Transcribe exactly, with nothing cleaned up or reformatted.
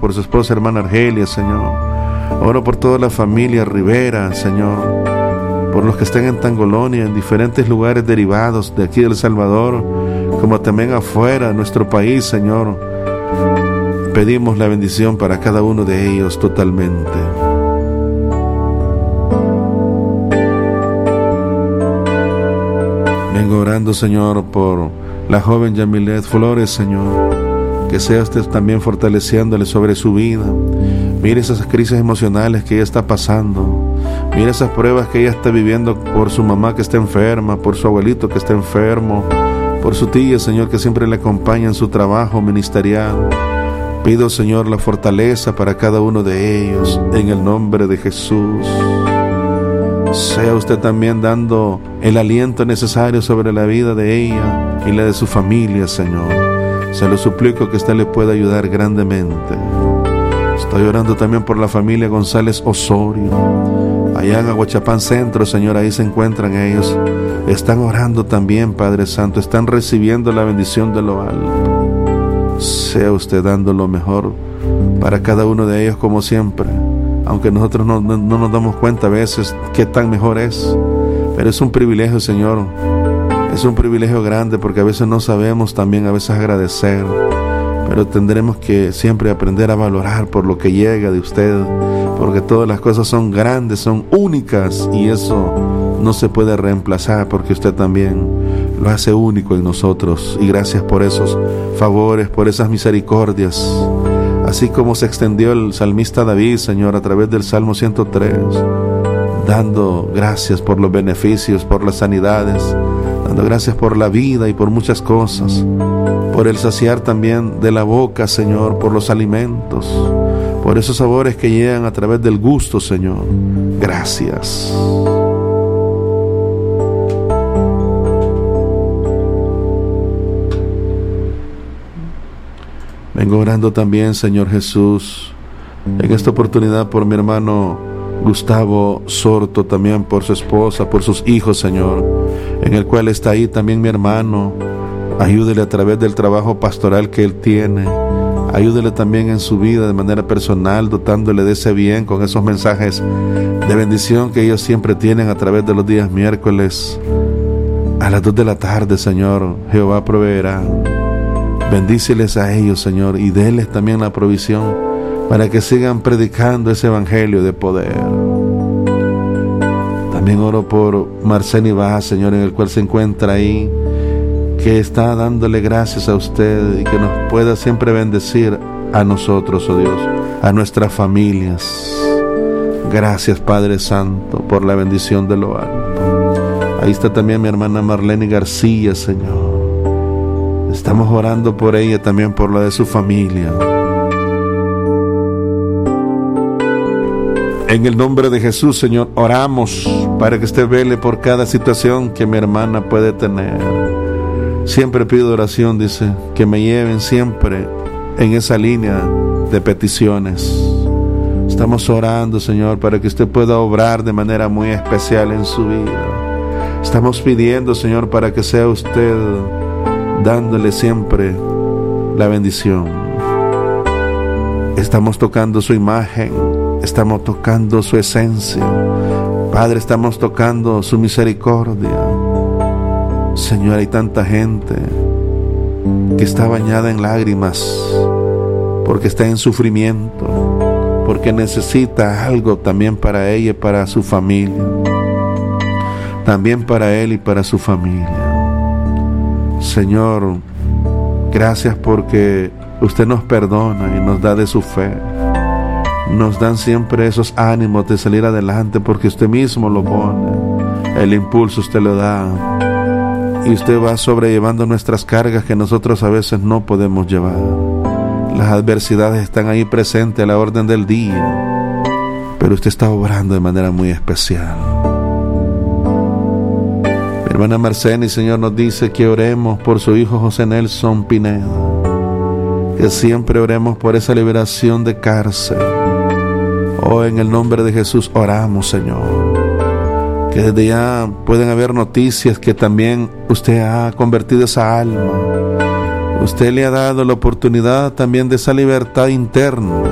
por su esposa hermana Argelia, Señor. Oro por toda la familia Rivera, Señor, por los que estén en Tangolonia, en diferentes lugares derivados de aquí de El Salvador, como también afuera de nuestro país, Señor. Pedimos la bendición para cada uno de ellos totalmente. Vengo orando, Señor, por la joven Yamilet Flores, Señor, que sea usted también fortaleciéndole sobre su vida. Mire esas crisis emocionales que ella está pasando. Mire esas pruebas que ella está viviendo por su mamá que está enferma, por su abuelito que está enfermo, por su tía, Señor, que siempre le acompaña en su trabajo ministerial. Pido, Señor, la fortaleza para cada uno de ellos, en el nombre de Jesús. Sea usted también dando el aliento necesario sobre la vida de ella y la de su familia, Señor. Se lo suplico que usted le pueda ayudar grandemente. Estoy orando también por la familia González Osorio, allá en Aguachapán Centro, Señor, ahí se encuentran ellos. Están orando también, Padre Santo, están recibiendo la bendición de lo alto. Sea usted dando lo mejor para cada uno de ellos como siempre, aunque nosotros no, no, no nos damos cuenta a veces qué tan mejor es, pero es un privilegio, Señor, es un privilegio grande, porque a veces no sabemos también a veces agradecer, pero tendremos que siempre aprender a valorar por lo que llega de usted, porque todas las cosas son grandes, son únicas, y eso no se puede reemplazar, porque usted también lo hace único en nosotros. Y gracias por esos favores, por esas misericordias, así como se extendió el salmista David, Señor, a través del Salmo ciento tres, dando gracias por los beneficios, por las sanidades, dando gracias por la vida y por muchas cosas, por el saciar también de la boca, Señor, por los alimentos, por esos sabores que llegan a través del gusto, Señor. Gracias. Vengo orando también, Señor Jesús, en esta oportunidad por mi hermano Gustavo Sorto, también por su esposa, por sus hijos, Señor, en el cual está ahí también mi hermano. Ayúdele a través del trabajo pastoral que él tiene. Ayúdele también en su vida de manera personal, dotándole de ese bien con esos mensajes de bendición que ellos siempre tienen a través de los días miércoles a las dos de la tarde, Señor. Jehová proveerá. Bendíceles a ellos, Señor, y déles también la provisión para que sigan predicando ese evangelio de poder. También oro por Marceni Baja, Señor, en el cual se encuentra ahí, que está dándole gracias a usted y que nos pueda siempre bendecir a nosotros, oh Dios, a nuestras familias. Gracias, Padre Santo, por la bendición de lo alto. Ahí está también mi hermana Marlene García, Señor. Estamos orando por ella, también por la de su familia. En el nombre de Jesús, Señor, oramos para que usted vele por cada situación que mi hermana puede tener. Siempre pido oración, dice, que me lleven siempre en esa línea de peticiones. Estamos orando, Señor, para que usted pueda obrar de manera muy especial en su vida. Estamos pidiendo, Señor, para que sea usted dándole siempre la bendición. Estamos tocando su imagen, estamos tocando su esencia. Padre, estamos tocando su misericordia. Señor, hay tanta gente que está bañada en lágrimas porque está en sufrimiento, porque necesita algo también para ella y para su familia, también para él y para su familia. Señor, gracias porque usted nos perdona y nos da de su fe. Nos dan siempre esos ánimos de salir adelante porque usted mismo lo pone. El impulso usted lo da. Y usted va sobrellevando nuestras cargas que nosotros a veces no podemos llevar. Las adversidades están ahí presentes a la orden del día, pero usted está obrando de manera muy especial. Mi hermana Marceni, Señor, nos dice que oremos por su hijo José Nelson Pineda, que siempre oremos por esa liberación de cárcel. Oh, en el nombre de Jesús oramos, Señor, que desde ya pueden haber noticias que también usted ha convertido esa alma. Usted le ha dado la oportunidad también de esa libertad interna.